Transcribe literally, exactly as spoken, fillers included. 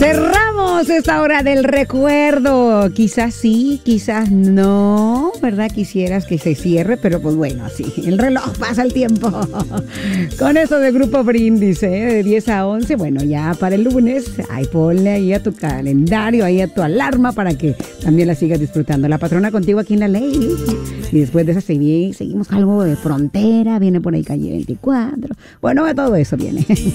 Cerramos esta hora del recuerdo. Quizás sí, quizás no, ¿verdad? Quisieras que se cierre, pero pues bueno, así, el reloj pasa el tiempo. Con eso de Grupo Brindis, ¿eh? De diez a once, bueno, ya para el lunes, ahí ponle ahí a tu calendario, ahí a tu alarma para que también la sigas disfrutando. La patrona contigo aquí en La Ley. Y después de esa seguimos algo de frontera, viene por ahí Calle veinticuatro. Bueno, todo eso viene.